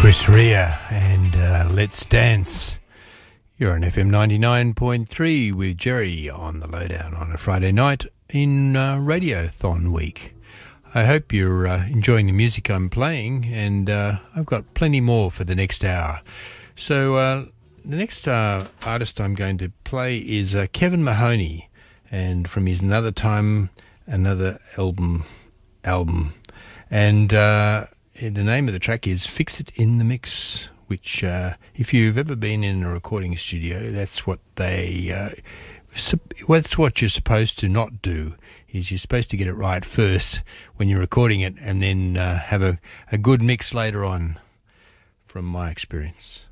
Chris Rea and Let's Dance. You're on FM 99.3 with Jerry on the Lowdown on a Friday night in Radiothon week. I hope you're enjoying the music I'm playing, and I've got plenty more for the next hour. So the next artist I'm going to play is Kevin Mahoney, and from his Another Time, Another album. And the name of the track is Fix It in the Mix, which if you've ever been in a recording studio, that's what that's what you're supposed to not do, is you're supposed to get it right first when you're recording it, and then have a good mix later on, from my experience.